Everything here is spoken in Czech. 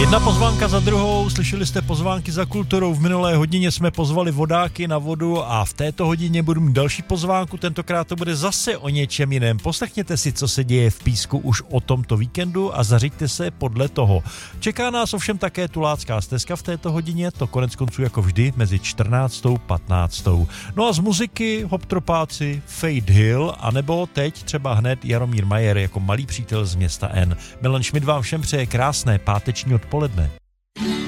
Jedna pozvánka za druhou, slyšeli jste pozvánky za kulturou, v minulé hodině jsme pozvali vodáky na vodu a v této hodině budu mít další pozvánku, tentokrát to bude zase o něčem jiném. Poslechněte si, co se děje v Písku už o tomto víkendu a zařiďte se podle toho. Čeká nás ovšem také Tulácká stezka v této hodině, to konec konců jako vždy mezi 14. a 15. No a z muziky Hoptropáci, Fade Hill, anebo teď třeba hned Jaromír Majer jako malý přítel z města N. Milan Šmid vám všem přeje krásné páteční odpoledne.